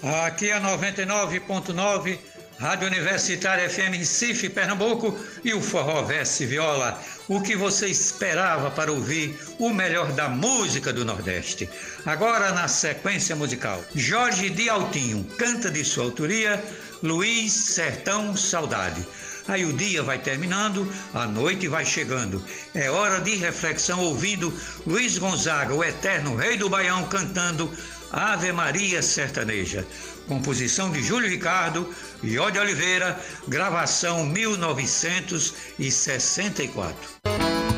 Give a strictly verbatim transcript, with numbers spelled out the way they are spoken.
Aqui é noventa e nove ponto nove, Rádio Universitária F M Recife, Pernambuco, e o Forró Verso Viola. O que você esperava para ouvir o melhor da música do Nordeste. Agora na sequência musical, Jorge de Altinho, canta de sua autoria, Luiz Sertão Saudade. Aí o dia vai terminando, a noite vai chegando. É hora de reflexão ouvindo Luiz Gonzaga, o eterno rei do Baião, cantando Ave Maria Sertaneja. Composição de Júlio Ricardo e Jó de Oliveira, gravação mil novecentos e sessenta e quatro.